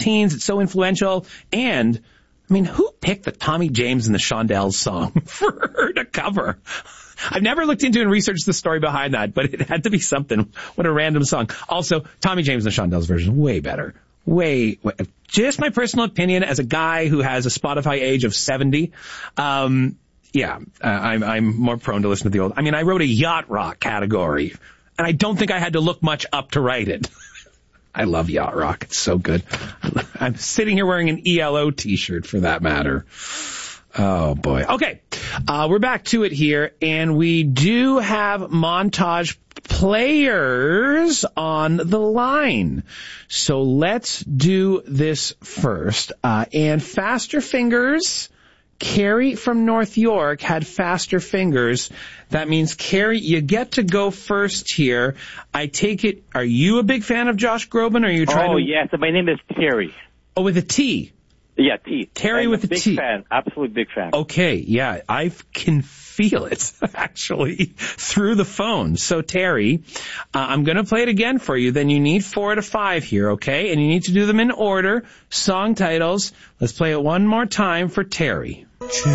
teens. It's so influential. And, I mean, who picked the Tommy James and the Shondells song for her to cover? I've never looked into and researched the story behind that, but it had to be something. What a random song. Also, Tommy James and the Shondells version, way better. Way. Just my personal opinion as a guy who has a Spotify age of 70. I'm more prone to listen to the old. I mean, I wrote a yacht rock category, and I don't think I had to look much up to write it. I love yacht rock. It's so good. I'm sitting here wearing an ELO t-shirt for that matter. Oh, boy. Okay. We're back to it here, and we do have Montage players on the line. So let's do this first. And Faster Fingers, Carrie from North York had faster fingers. That means, Carrie, you get to go first here. I take it, are you a big fan of Josh Groban? Or are you trying to... yes. My name is Terry. Oh, with a T. Yeah, T. Terry with a T. Big fan. Absolute big fan. Okay, yeah. I can feel it, actually, through the phone. So, Terry, I'm going to play it again for you. Then you need 4 to 5 here, okay? And you need to do them in order. Song titles. Let's play it one more time for Terry.